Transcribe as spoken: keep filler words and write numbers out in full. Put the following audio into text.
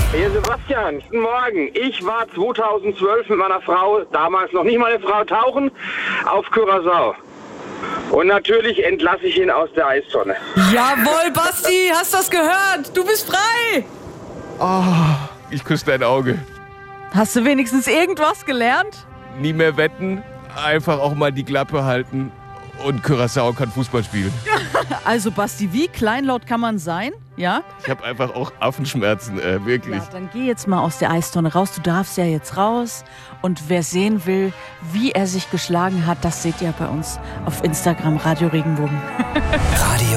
Hey Sebastian, guten Morgen. Ich war zweitausendzwölf mit meiner Frau, damals noch nicht meine Frau, tauchen auf Curaçao. Und natürlich entlasse ich ihn aus der Eistonne. Jawohl, Basti, hast das gehört? Du bist frei. Oh, ich küsse dein Auge. Hast du wenigstens irgendwas gelernt? Nie mehr wetten, einfach auch mal die Klappe halten und Curaçao kann Fußball spielen. Also Basti, wie kleinlaut kann man sein? Ja? Ich habe einfach auch Affenschmerzen, äh, wirklich. Ja, dann geh jetzt mal aus der Eistonne raus. Du darfst ja jetzt raus. Und wer sehen will, wie er sich geschlagen hat, das seht ihr bei uns auf Instagram, Radio Regenbogen. Radio